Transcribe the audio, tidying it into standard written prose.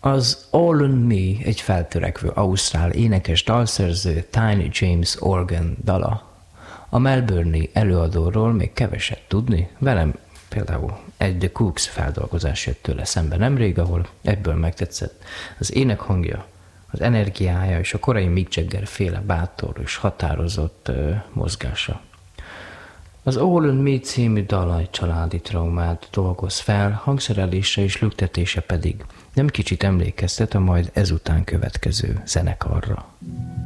Az All on Me egy feltörekvő ausztrál énekes dalszerző Tiny James Organ dala. A melbourne-i előadóról még keveset tudni, velem például egy The Cooks feldolgozás jött tőle szembe nemrég, ahol ebből megtetszett az énekhangja, az energiája és a korai Mick Jagger féle bátor és határozott mozgása. Az All on Me című dal egy családi traumát dolgoz fel, hangszerelése és lüktetése pedig nem kicsit emlékeztet a majd ezután következő zenekarra.